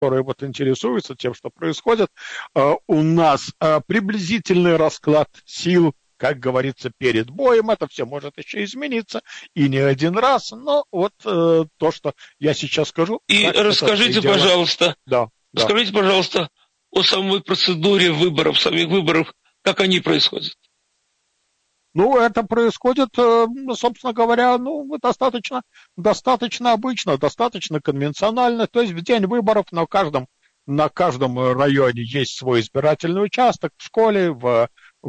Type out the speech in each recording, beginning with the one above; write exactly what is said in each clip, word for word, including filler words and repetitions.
которые вот интересуются тем, что происходит, у нас приблизительный расклад сил, как говорится, перед боем. Это все может еще измениться, и не один раз, но вот то, что я сейчас скажу... И расскажите, пожалуйста, да, да. расскажите, пожалуйста, о самой процедуре выборов, самих выборов, как они происходят. Ну, это происходит, собственно говоря, ну, достаточно, достаточно обычно, достаточно конвенционально. То есть в день выборов на каждом, на каждом районе есть свой избирательный участок, в школе, в,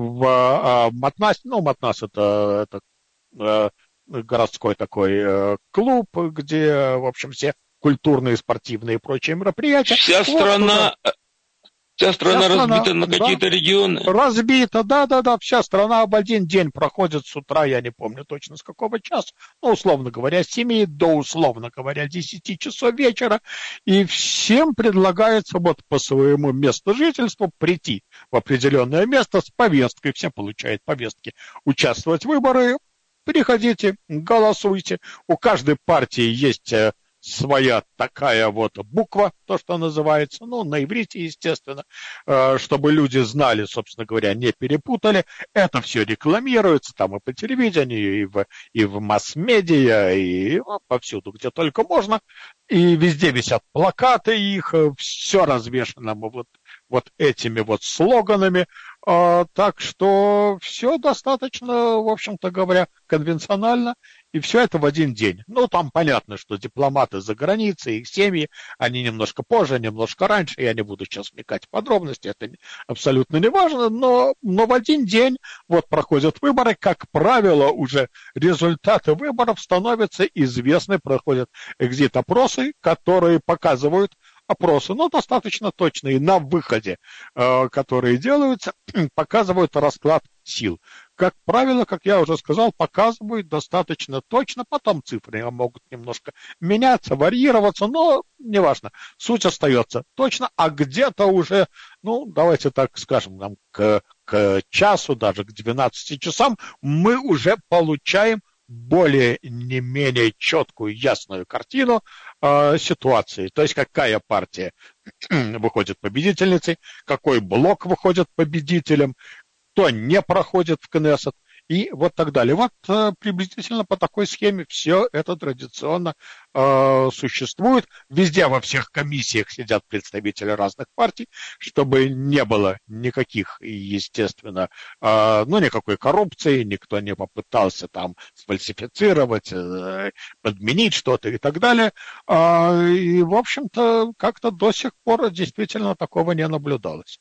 в Матнасе. Ну, Матнас это, это городской такой клуб, где, в общем, все культурные, спортивные и прочие мероприятия. Вся вот страна... туда. Вся страна вся разбита страна, на какие-то да, регионы? Разбита, да-да-да, вся страна в один день проходит с утра, я не помню точно с какого часа, ну, условно говоря, с семи до, условно говоря, десяти часов вечера, и всем предлагается вот по своему месту жительства прийти в определенное место с повесткой, все получают повестки, участвовать в выборах, приходите, голосуйте, у каждой партии есть... своя такая вот буква, то, что называется, ну, на иврите, естественно, чтобы люди знали, собственно говоря, не перепутали. Это все рекламируется там и по телевидению, и в, и в масс-медиа, и ну, повсюду, где только можно. И везде висят плакаты их, все развешено вот, вот этими вот слоганами. А, так что все достаточно, в общем-то говоря, конвенционально. И все это в один день. Ну, там понятно, что дипломаты за границей, их семьи, они немножко позже, немножко раньше. Я не буду сейчас вникать в подробности, это абсолютно не важно. Но, но в один день вот проходят выборы. Как правило, уже результаты выборов становятся известны. Проходят экзит-опросы, которые показывают опросы, но достаточно точные на выходе, которые делаются, показывают расклад сил. Как правило, как я уже сказал, показывают достаточно точно, потом цифры могут немножко меняться, варьироваться, но неважно, суть остается точно, а где-то уже, ну, давайте так скажем, там, к, к часу, даже к двенадцати часам мы уже получаем более не менее четкую, ясную картину э, ситуации. То есть какая партия выходит победительницей, какой блок выходит победителем, кто не проходит в Кнессет и вот так далее. Вот э, приблизительно по такой схеме все это традиционно э, существует. Везде во всех комиссиях сидят представители разных партий, чтобы не было никаких, естественно, э, ну, никакой коррупции, никто не попытался там сфальсифицировать, э, подменить что-то и так далее. Э, и, в общем-то, как-то до сих пор действительно такого не наблюдалось.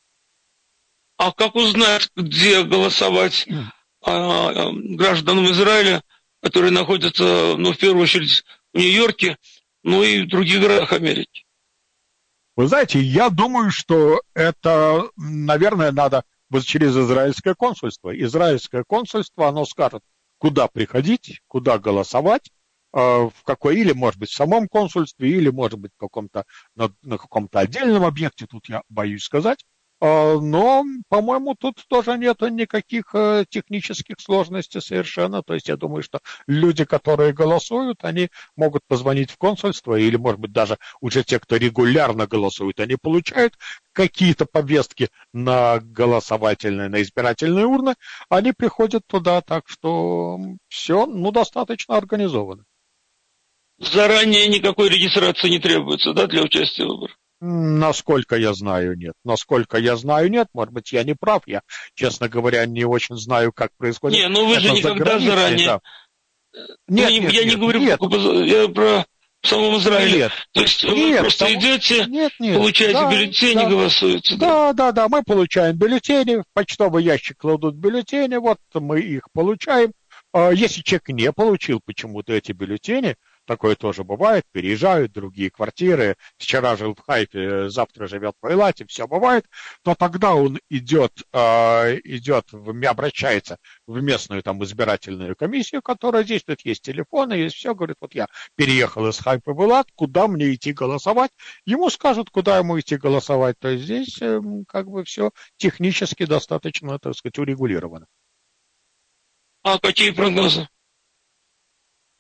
А как узнать, где голосовать а, гражданам Израиля, которые находятся, ну, в первую очередь, в Нью-Йорке, ну и в других городах Америки? Вы знаете, я думаю, что это, наверное, надо вот через израильское консульство. Израильское консульство, оно скажет, куда приходить, куда голосовать, в какой, или, может быть, в самом консульстве, или, может быть, в каком-то, на, на каком-то отдельном объекте, тут я боюсь сказать. Но, по-моему, тут тоже нет никаких технических сложностей совершенно. То есть я думаю, что люди, которые голосуют, они могут позвонить в консульство, или, может быть, даже уже те, кто регулярно голосует, они получают какие-то повестки на голосовательные, на избирательные урны, они приходят туда, так что все, ну, достаточно организовано. Заранее никакой регистрации не требуется, да, для участия в выборах? Насколько я знаю, нет. Насколько я знаю, нет. Может быть, я не прав. Я, честно говоря, не очень знаю, как происходит. Не, ну вы же никогда за заранее... Да. Нет, ну, нет, я нет, не говорю нет. Про, я про в самом Израиле. Нет. То есть вы нет, просто там... идете, нет, нет. получаете да, бюллетени, да. голосуете. Да, да, да, да. Мы получаем бюллетени, в почтовый ящик кладут бюллетени, вот мы их получаем. Если человек не получил почему-то эти бюллетени, такое тоже бывает, переезжают в другие квартиры, вчера жил в Хайфе, завтра живет в Эйлате, все бывает, то тогда он идет, э, идет в, обращается в местную там избирательную комиссию, которая действует, есть телефоны, есть все, говорит, вот я переехал из Хайфа в Эйлат, куда мне идти голосовать? Ему скажут, куда ему идти голосовать, то есть здесь э, как бы все технически достаточно, так сказать, урегулировано. А какие прогнозы?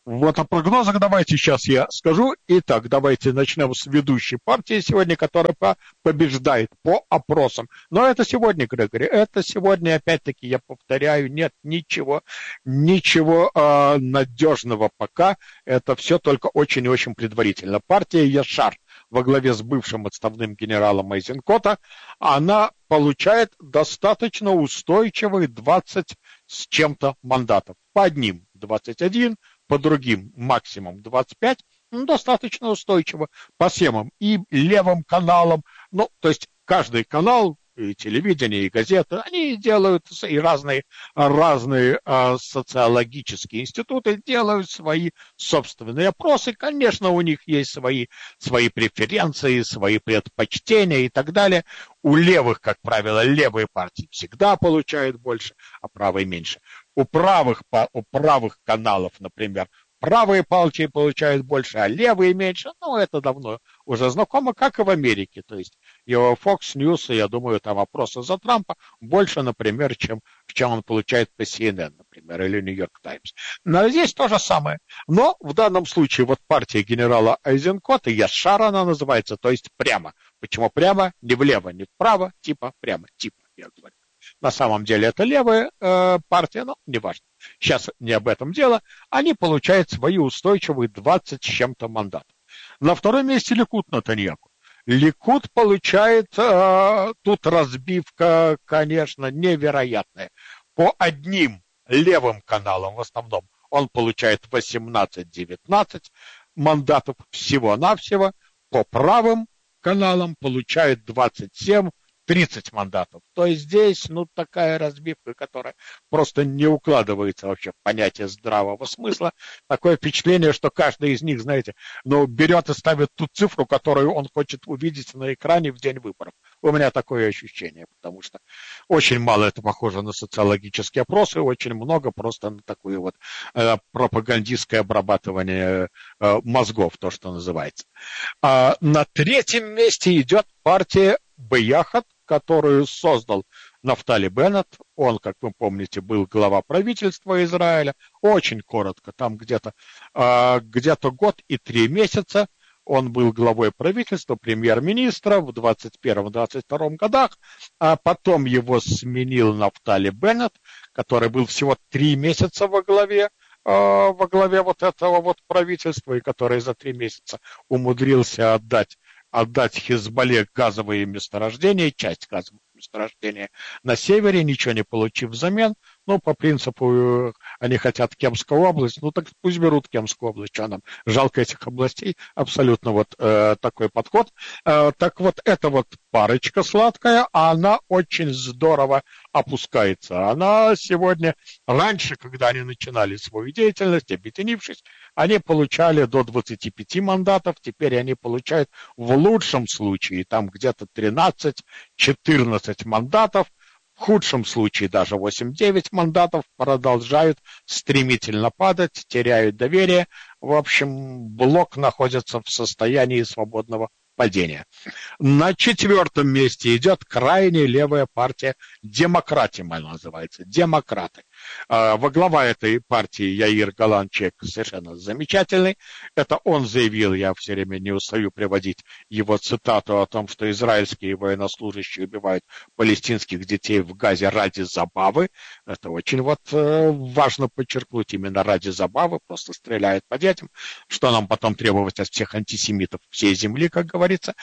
Вот о прогнозах давайте сейчас я скажу. Итак, давайте начнем с ведущей партии сегодня, которая побеждает по опросам. Но это сегодня, Грегори, это сегодня, опять-таки, я повторяю, нет ничего, ничего э, надежного пока. Это все только очень и очень предварительно. Партия Яшар во главе с бывшим отставным генералом Айзенкота, она получает достаточно устойчивых двадцать с чем-то мандатов. По одним двадцать один, по другим максимум двадцать пять, ну, достаточно устойчиво, по всем и левым каналам, ну, то есть каждый канал, и телевидение, и газеты, они делают, и разные, разные а, социологические институты делают свои собственные опросы, конечно, у них есть свои, свои преференции, свои предпочтения и так далее. У левых, как правило, левые партии всегда получают больше, а правые меньше. У правых, у правых каналов, например, правые партии получают больше, а левые меньше. Ну, это давно уже знакомо, как и в Америке. То есть и у Fox News, я думаю, там опросы за Трампа больше, например, чем, чем он получает по си эн эн, например, или New York Times. Но здесь то же самое. Но в данном случае вот партия генерала Айзенкота, Яшар она называется, то есть прямо. Почему прямо? Не влево, не вправо, типа прямо, типа, я говорю. На самом деле это левая э, партия, но неважно. Сейчас не об этом дело. Они получают свои устойчивые двадцать с чем-то мандатов. На втором месте Ликуд Нетаньяху. Ликуд получает, э, тут разбивка, конечно, невероятная. По одним левым каналам в основном он получает восемнадцать-девятнадцать мандатов всего-навсего. По правым каналам получает двадцать семь тридцать мандатов. То есть здесь, ну, такая разбивка, которая просто не укладывается вообще в понятие здравого смысла. Такое впечатление, что каждый из них, знаете, ну, берет и ставит ту цифру, которую он хочет увидеть на экране в день выборов. У меня такое ощущение, потому что очень мало это похоже на социологические опросы, очень много просто на такое вот э, пропагандистское обрабатывание э, мозгов, то, что называется. А на третьем месте идет партия Бияхат, которую создал Нафтали Беннет. Он, как вы помните, был глава правительства Израиля. Очень коротко, там где-то, где-то год и три месяца он был главой правительства, премьер-министра в двадцать первом — двадцать втором годах, а потом его сменил Нафтали Беннет, который был всего три месяца во главе, во главе вот этого вот правительства, и который за три месяца умудрился отдать отдать Хизбалле газовые месторождения, часть газовых месторождения на севере, ничего не получив взамен. Ну, по принципу, они хотят Кемскую область, ну, так пусть берут Кемскую область, что нам жалко этих областей, абсолютно вот э, такой подход. Э, так вот, эта вот парочка сладкая, она очень здорово опускается. Она сегодня, раньше, когда они начинали свою деятельность, объединившись, они получали до двадцати пяти мандатов, теперь они получают в лучшем случае там где-то тринадцать-четырнадцать мандатов, в худшем случае даже восемь-девять мандатов, продолжают стремительно падать, теряют доверие. В общем, блок находится в состоянии свободного падения. На четвертом месте идет крайне левая партия «Демократия», она называется, «Демократы». Во глава этой партии Яир Голланд, человек совершенно замечательный. Это он заявил, я все время не устаю приводить его цитату о том, что израильские военнослужащие убивают палестинских детей в Газе ради забавы. Это очень вот важно подчеркнуть, именно ради забавы, просто стреляют по детям. Что нам потом требовать от всех антисемитов всей земли, как говорится.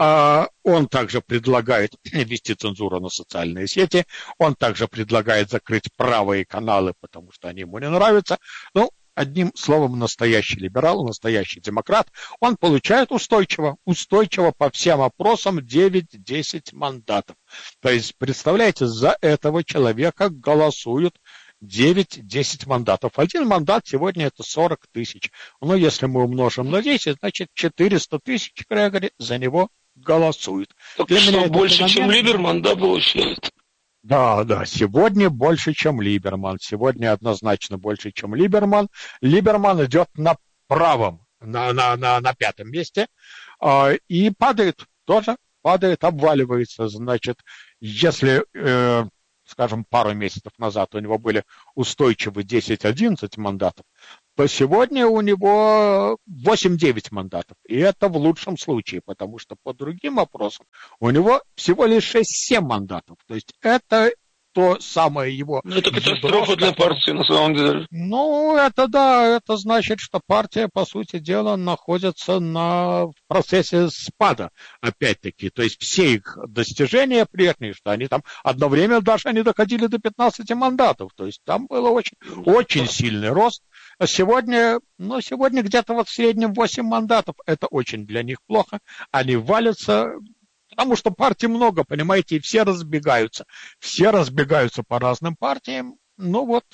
Он также предлагает ввести цензуру на социальные сети. Он также предлагает закрыть правые каналы, потому что они ему не нравятся. Ну, одним словом, настоящий либерал, настоящий демократ, он получает устойчиво, устойчиво по всем опросам девять-десять мандатов. То есть, представляете, за этого человека голосуют девять-десять мандатов. Один мандат сегодня это сорок тысяч. Но если мы умножим на десять, значит четыреста тысяч, Грегори, за него голосуют. Так Для что, меня больше, феномен... чем Либерман, да, получается? Да, да, сегодня больше, чем Либерман. Сегодня однозначно больше, чем Либерман. Либерман идет на правом, на, на, на, на пятом месте, э, и падает, тоже падает, обваливается. Значит, если, э, скажем, пару месяцев назад у него были устойчивые десять-одиннадцать мандатов, то сегодня у него восемь-девять мандатов. И это в лучшем случае, потому что по другим опросам у него всего лишь шесть-семь мандатов. То есть это то самое его... Ну, это катастрофа для партии, на самом деле. Ну, это да, это значит, что партия, по сути дела, находится на, в процессе спада, опять-таки. То есть все их достижения прежние, что они там одно время даже они доходили до пятнадцати мандатов. То есть там был очень, очень сильный рост. А сегодня, ну, сегодня где-то вот в среднем восемь мандатов. Это очень для них плохо. Они валятся... Потому что партий много, понимаете, и все разбегаются. Все разбегаются по разным партиям. Ну вот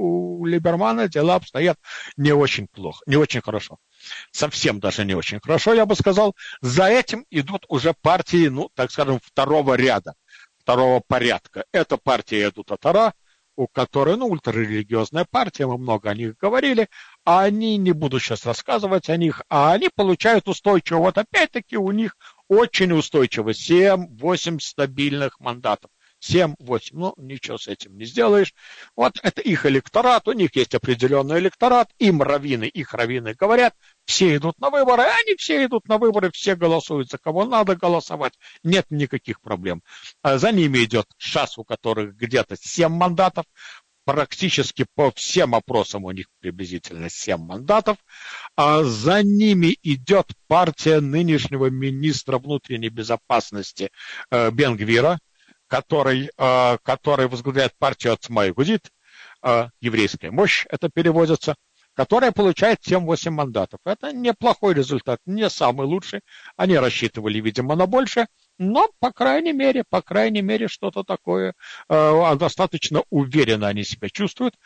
у Либермана дела обстоят не очень плохо, не очень хорошо. Совсем даже не очень хорошо, я бы сказал. За этим идут уже партии, ну, так скажем, второго ряда, второго порядка. Это партия Эдута Тара, у которой, ну, ультрарелигиозная партия, мы много о них говорили, а они, не буду сейчас рассказывать о них, а они получают устойчиво. Вот опять-таки у них очень устойчиво, семь-восемь стабильных мандатов. семь-восемь, ну, ничего с этим не сделаешь. Вот это их электорат, у них есть определенный электорат, им раввины, их раввины говорят, все идут на выборы, они все идут на выборы, все голосуют за кого надо голосовать, нет никаких проблем. За ними идет ШАС, у которых где-то семь мандатов, практически по всем опросам у них приблизительно семь мандатов, а за ними идет партия нынешнего министра внутренней безопасности э, Бен-Гвира, который, э, который возглавляет партию Ацма Ягудит, э, еврейская мощь, это переводится, которая получает семь-восемь мандатов. Это неплохой результат, не самый лучший. Они рассчитывали, видимо, на больше, но, по крайней мере, по крайней мере, что-то такое, э, достаточно уверенно они себя чувствуют.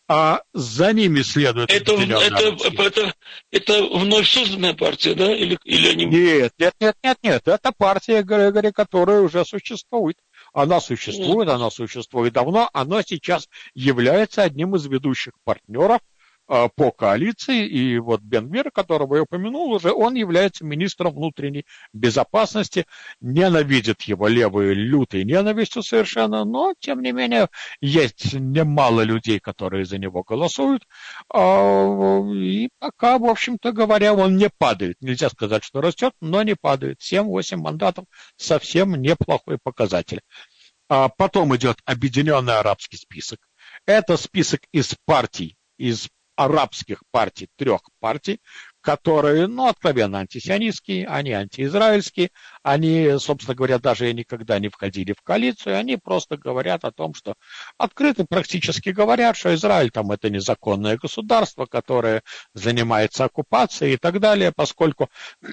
А за ними следует... Это, это, это, это вновь созданная партия, да? Или, или они... Нет, нет, нет, нет, нет. Это партия, Грегори, которая уже существует. Она существует, она существует давно. Она сейчас является одним из ведущих партнеров по коалиции, и вот Бен-Гвир, которого я упомянул уже, он является министром внутренней безопасности, ненавидит его левые лютой ненавистью совершенно, но, тем не менее, есть немало людей, которые за него голосуют, и пока, в общем-то говоря, он не падает. Нельзя сказать, что растет, но не падает. семь-восемь мандатов совсем неплохой показатель. Потом идет объединенный арабский список. Это список из партий, из арабских партий, трех партий, которые, ну, откровенно антисионистские, они антиизраильские, они, собственно говоря, даже никогда не входили в коалицию, они просто говорят о том, что открыто практически говорят, что Израиль там это незаконное государство, которое занимается оккупацией и так далее, поскольку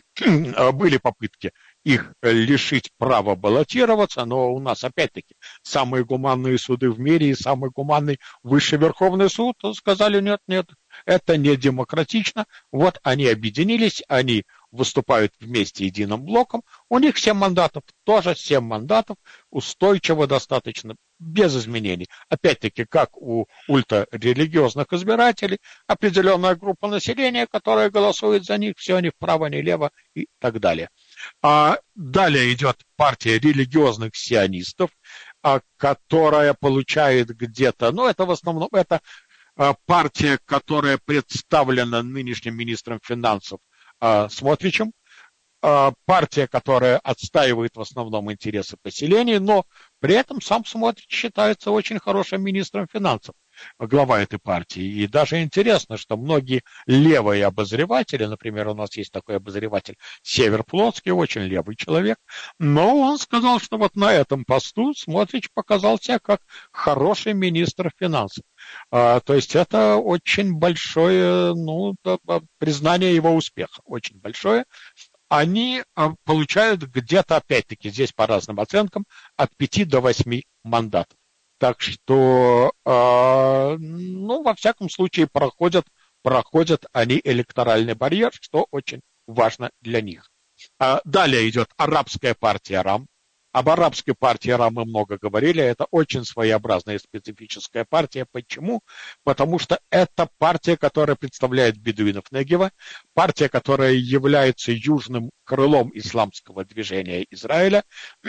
были попытки их лишить права баллотироваться, но у нас, опять-таки, самые гуманные суды в мире и самый гуманный Высший Верховный суд сказали, нет, нет, это не демократично. Вот они объединились, они выступают вместе единым блоком, у них семь мандатов, тоже семь мандатов, устойчиво достаточно, без изменений. Опять-таки, как у ультрарелигиозных избирателей, определенная группа населения, которая голосует за них, все ни вправо, ни влево и так далее. А далее идет партия религиозных сионистов, а, которая получает где-то, ну это в основном, это а, партия, которая представлена нынешним министром финансов а, Смотричем, а, партия, которая отстаивает в основном интересы поселений, но при этом сам Смотрич считается очень хорошим министром финансов, глава этой партии. И даже интересно, что многие левые обозреватели, например, у нас есть такой обозреватель Север Плотский, очень левый человек, но он сказал, что вот на этом посту Смотрич показал себя как хороший министр финансов. А, то есть это очень большое, ну, признание его успеха, очень большое. Они получают где-то, опять-таки, здесь по разным оценкам, от пяти до восьми мандатов. Так что, э, ну, во всяком случае, проходят, проходят они электоральный барьер, что очень важно для них. А далее идет арабская партия РАМ. Об арабской партии РАМ мы много говорили. Это очень своеобразная специфическая партия. Почему? Потому что это партия, которая представляет бедуинов Негева, партия, которая является южным крылом исламского движения Израиля,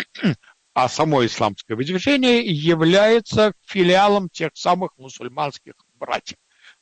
а само исламское движение является филиалом тех самых мусульманских братьев.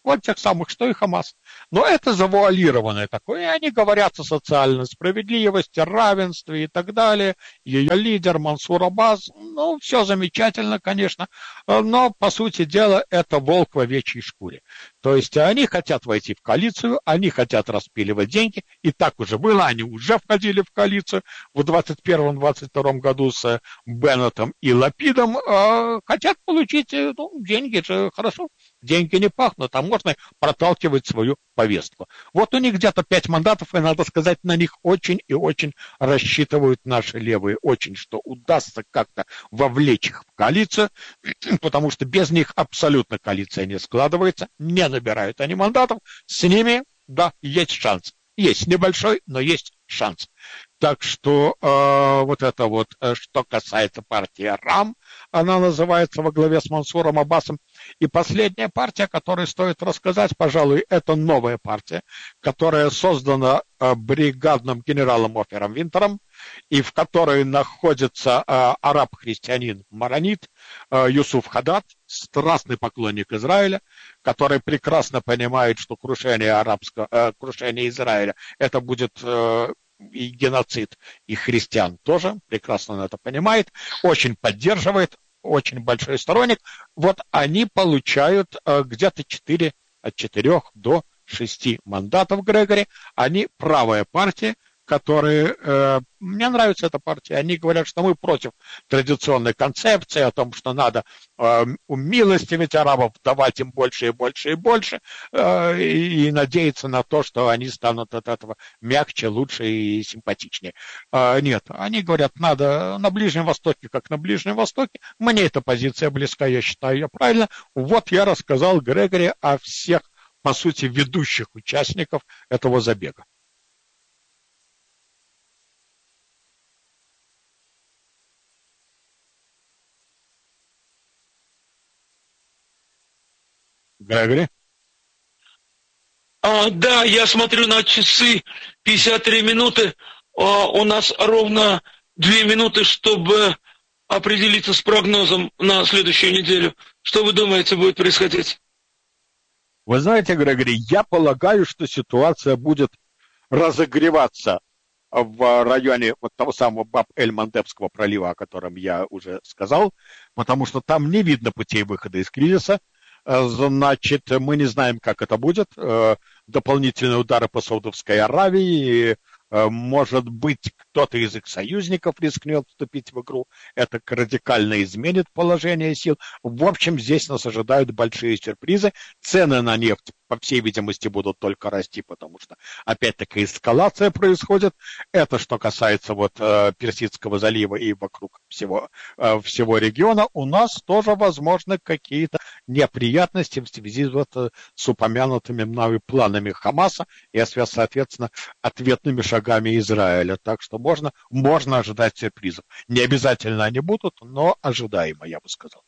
вот тех самых, что и Хамас. Но это завуалированное такое, и они говорят о социальной справедливости, равенстве и так далее. Ее лидер Мансур Аббас, ну, все замечательно, конечно, но, по сути дела, это волк в овечьей шкуре. То есть они хотят войти в коалицию, они хотят распиливать деньги, и так уже было, они уже входили в коалицию в двадцать первом — двадцать втором году с Беннетом и Лапидом, э, хотят получить ну, деньги, же хорошо, деньги не пахнут, а можно проталкивать свою повестку. Вот у них где-то пять мандатов, и, надо сказать, на них очень и очень рассчитывают наши левые, очень, что удастся как-то вовлечь их в коалицию, потому что без них абсолютно коалиция не складывается, не набирают они мандатов, с ними, да, есть шанс. Есть небольшой, но есть шанс. Так что э, вот это вот, э, что касается партии РАМ, она называется во главе с Мансуром Аббасом. И последняя партия, о которой стоит рассказать, пожалуй, это новая партия, которая создана э, бригадным генералом Офером Винтером, и в которой находится э, араб-христианин Маронит э, Юсуф Хадад, страстный поклонник Израиля, который прекрасно понимает, что крушение арабского, э, крушение Израиля это будет э, и геноцид, и христиан тоже, прекрасно он это понимает, очень поддерживает, очень большой сторонник. Вот они получают э, где-то четыре, от четырёх до шести мандатов Грегори. Они правая партия, которые... Э, мне нравится эта партия. Они говорят, что мы против традиционной концепции о том, что надо э, умилостивить арабов, давать им больше и больше и больше, э, и, и надеяться на то, что они станут от этого мягче, лучше и симпатичнее. Э, нет, они говорят, надо на Ближнем Востоке, как на Ближнем Востоке. Мне эта позиция близка, я считаю ее правильно. Вот я рассказал Грегори о всех, по сути, ведущих участников этого забега. Грегори? А, да, я смотрю на часы, пятьдесят три минуты. А, у нас ровно две минуты, чтобы определиться с прогнозом на следующую неделю. Что вы думаете будет происходить? Вы знаете, Грегори, я полагаю, что ситуация будет разогреваться в районе вот того самого Баб-эль-Мандебского пролива, о котором я уже сказал, потому что там не видно путей выхода из кризиса. Значит, мы не знаем, как это будет. Дополнительные удары по Саудовской Аравии. Может быть, кто-то из их союзников рискнет вступить в игру. Это радикально изменит положение сил. В общем, здесь нас ожидают большие сюрпризы. Цены на нефть, по всей видимости, будут только расти, потому что, опять-таки, эскалация происходит. Это что касается вот Персидского залива и вокруг всего, всего региона. У нас тоже возможны какие-то неприятности в связи вот с упомянутыми мною планами Хамаса и, соответственно, ответными шагами Израиля. Так что можно, можно ожидать сюрпризов. Не обязательно они будут, но ожидаемо, я бы сказал.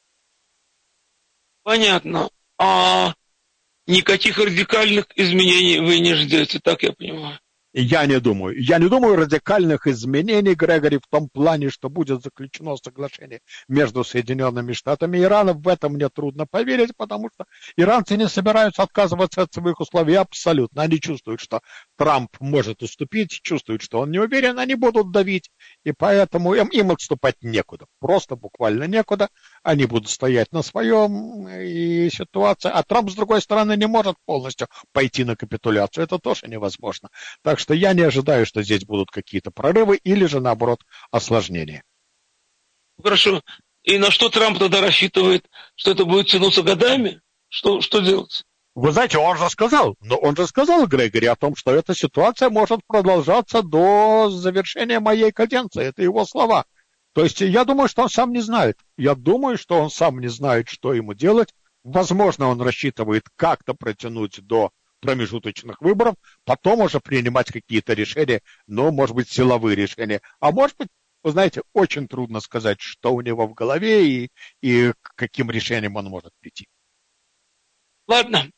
Понятно. А никаких радикальных изменений вы не ждете, так я понимаю? Я не думаю. Я не думаю радикальных изменений, Грегори, в том плане, что будет заключено соглашение между Соединенными Штатами и Ираном. В этом мне трудно поверить, потому что иранцы не собираются отказываться от своих условий абсолютно. Они чувствуют, что Трамп может уступить, чувствуют, что он не уверен, они будут давить, и поэтому им, им отступать некуда. Просто буквально некуда. Они будут стоять на своем, и ситуация... А Трамп, с другой стороны, не может полностью пойти на капитуляцию. Это тоже невозможно. Так что я не ожидаю, что здесь будут какие-то прорывы или же, наоборот, осложнения. Хорошо. И на что Трамп тогда рассчитывает? Что это будет тянуться годами? Что, что делать? Вы знаете, он же сказал, но он же сказал, Грегори, о том, что эта ситуация может продолжаться до завершения моей каденции. Это его слова. То есть я думаю, что он сам не знает. Я думаю, что он сам не знает, что ему делать. Возможно, он рассчитывает как-то протянуть до промежуточных выборов, потом уже принимать какие-то решения, но, может быть, силовые решения. А может быть, вы знаете, очень трудно сказать, что у него в голове и, и к каким решениям он может прийти. Ладно.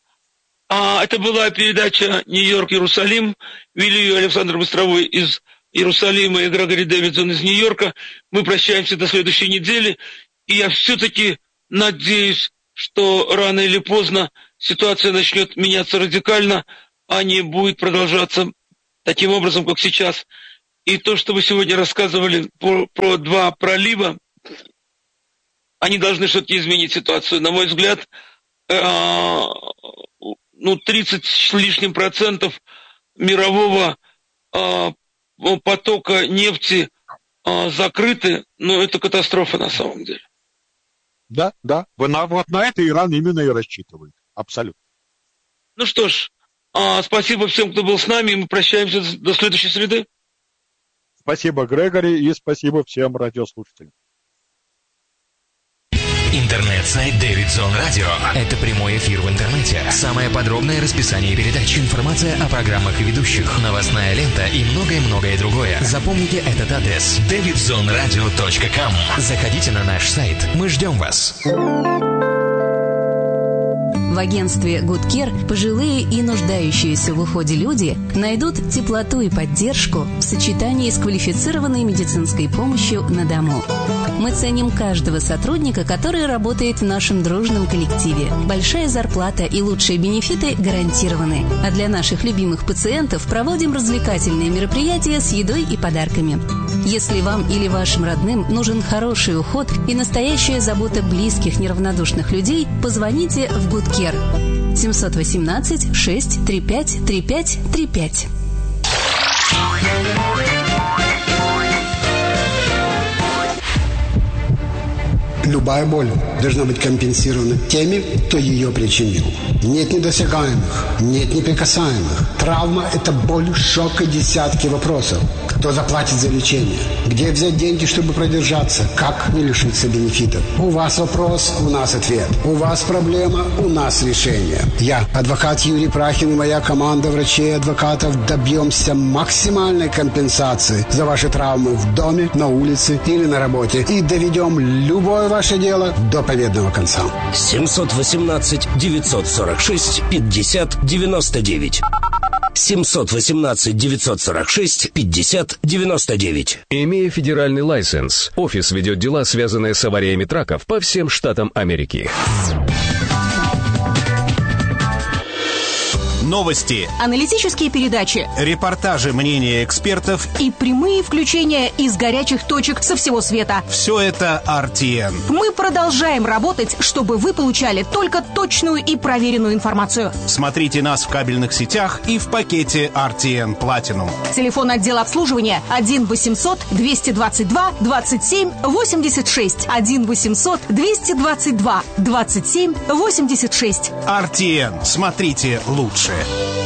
А, это была передача «Нью-Йорк-Иерусалим». Вели ее Александр Быстровой из Иерусалима и Грегори Дэвидсон из Нью-Йорка. Мы прощаемся до следующей недели. И я все-таки надеюсь, что рано или поздно ситуация начнет меняться радикально, а не будет продолжаться таким образом, как сейчас. И то, что вы сегодня рассказывали про, про два пролива, они должны все-таки изменить ситуацию. На мой взгляд, э, ну, тридцать с лишним процентов мирового э, потока нефти э, закрыты, но это катастрофа на самом деле. Да, да. Вот на, вот на это Иран именно и рассчитывает. Абсолютно. Ну что ж, э, спасибо всем, кто был с нами, и мы прощаемся до следующей среды. Спасибо, Грегори, и спасибо всем радиослушателям. Интернет-сайт Davidson Radio. Это прямой эфир в интернете. Самое подробное расписание передач, информация о программах и ведущих, новостная лента и многое-многое другое. Запомните этот адрес: дэвидсон радио точка ком. Заходите на наш сайт. Мы ждем вас. В агентстве Good Care пожилые и нуждающиеся в уходе люди найдут теплоту и поддержку в сочетании с квалифицированной медицинской помощью на дому. Мы ценим каждого сотрудника, который работает в нашем дружном коллективе. Большая зарплата и лучшие бенефиты гарантированы. А для наших любимых пациентов проводим развлекательные мероприятия с едой и подарками. Если вам или вашим родным нужен хороший уход и настоящая забота близких неравнодушных людей, позвоните в Good Care. семь один восемь шесть три пять три пять три пять. Любая боль должна быть компенсирована теми, кто ее причинил. Нет недосягаемых, нет неприкасаемых. Травма – это боль, шок и десятки вопросов. Кто заплатит за лечение? Где взять деньги, чтобы продержаться? Как не лишиться бенефитов? У вас вопрос, у нас ответ. У вас проблема, у нас решение. Я, адвокат Юрий Прахин, и моя команда врачей и адвокатов добьемся максимальной компенсации за ваши травмы в доме, на улице или на работе. И доведем любое ваше дело до победного конца. семь один восемь девятьсот сорок шесть пятьдесят девяносто девять. семь один восемь девятьсот сорок шесть пятьдесят девяносто девять. Имея федеральный лайсенс, офис ведет дела, связанные с авариями траков по всем штатам Америки. Новости, аналитические передачи, репортажи, мнения экспертов и прямые включения из горячих точек со всего света. Все это ар ти эн. Мы продолжаем работать, чтобы вы получали только точную и проверенную информацию. Смотрите нас в кабельных сетях и в пакете ар ти эн Platinum. Телефон отдела обслуживания один восемьсот двести двадцать два двадцать семь восемьдесят шесть. один восемьсот двести двадцать два двадцать семь восемьдесят шесть. ар ти эн. Смотрите лучше.